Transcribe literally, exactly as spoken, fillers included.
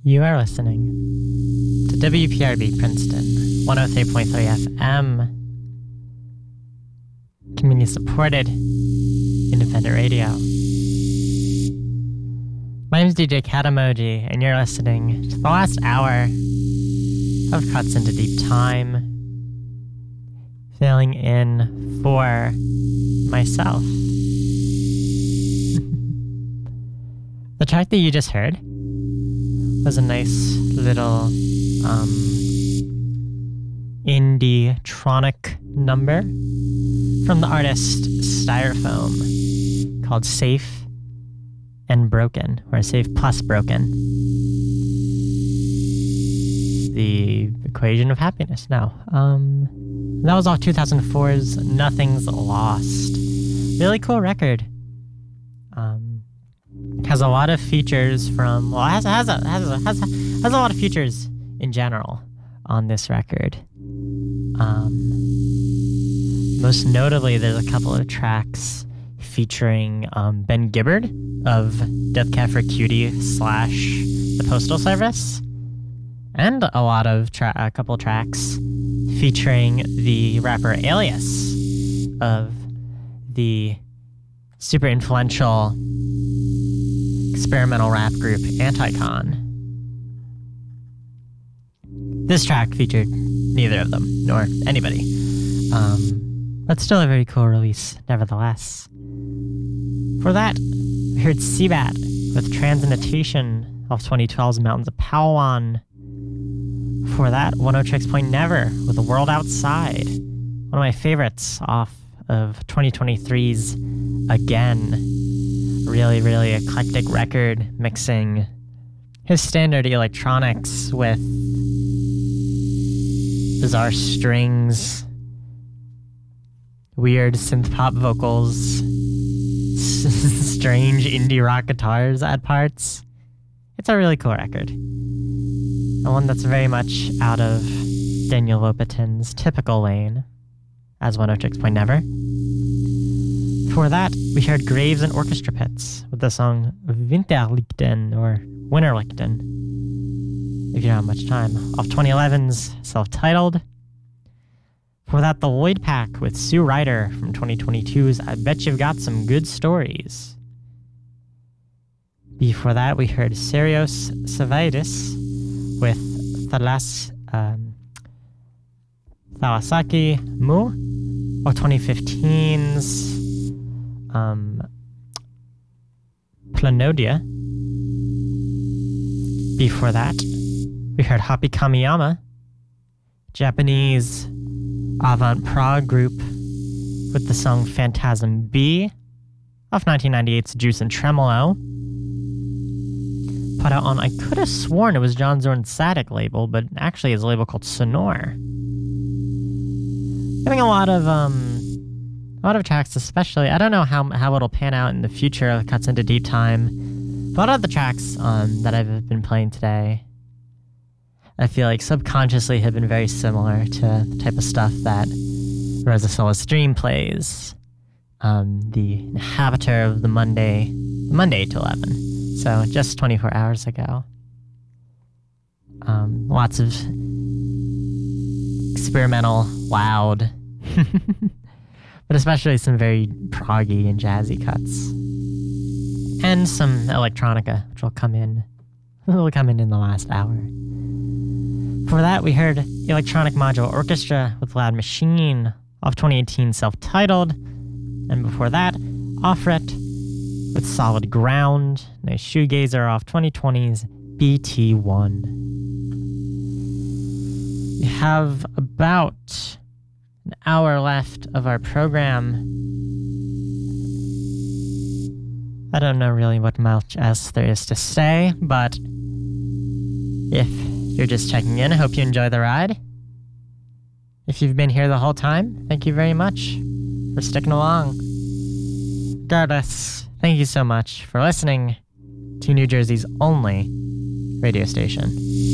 You are listening to W P R B Princeton, one oh three point three F M, community-supported independent radio. My name is D J Cat Emoji, and you're listening to the last hour of Cuts into Deep Time, filling in for myself. The track that you just heard was a nice little um, indie-tronic number from the artist Styrofoam called Safe and Broken, or Safe plus Broken. The equation of happiness. No. Um, that was off two thousand four's Nothing's Lost. Really cool record. Um, has a lot of features from, well, has, has, a, has, a, has, a, has a lot of features in general on this record. Um, most notably, there's a couple of tracks featuring um, Ben Gibbard of Death Cab for Cutie slash The Postal Service, and a lot of tra- a couple of tracks featuring the rapper Alias of the super influential experimental rap group Anticon. This track featured neither of them, nor anybody. Um, but still a very cool release, nevertheless. For that, we heard Seabat with Transnotation off twenty twelve's Mountains of Palawan. For that, one oh six point Never with The World Outside. One of my favorites off of twenty twenty-three's Again. Really, really eclectic record, mixing his standard electronics with bizarre strings, weird synth pop vocals, strange indie rock guitars at parts. It's a really cool record. And one that's very much out of Daniel Lopatin's typical lane as one oh six point Never. Before that, we heard Graves and Orchestra Pits with the song Winterlichten, or Winterlichten, if you don't have much time, off twenty eleven's Self-Titled. Before that, the Lloyd Pack with Sue Ryder from twenty twenty-two's I Bet You've Got Some Good Stories. Before that, we heard Serios Savaitis with Thalas, um, Thawasaki Mu, or twenty fifteen's um, Planodia. Before that, we heard Happy Kamiyama, Japanese avant-prog group, with the song Phantasm B, off nineteen ninety-eight's Juice and Tremolo. Put out on, I could have sworn it was John Zorn Sadik label, but actually it's a label called Sonor. Getting a lot of, um, a lot of tracks, especially, I don't know how how it'll pan out in the future of Cuts into Deep Time, but a lot of the tracks um, that I've been playing today, I feel like subconsciously have been very similar to the type of stuff that Rosa Solis Dream plays, um, the inhabitor of the Monday, Monday eight to eleven, so just twenty-four hours ago. Um, lots of experimental, loud, but especially some very proggy and jazzy cuts. And some electronica, which will come in, will come in in the last hour. For that, we heard Electronic Module Orchestra with Loud Machine off twenty eighteen Self-Titled. And before that, Offret with Solid Ground, nice shoegazer off twenty twenty's B T one. We have about an hour left of our program. I don't know really what much else there is to say, but if you're just checking in, I hope you enjoy the ride. If you've been here the whole time, thank you very much for sticking along. Regardless, thank you so much for listening to New Jersey's only radio station.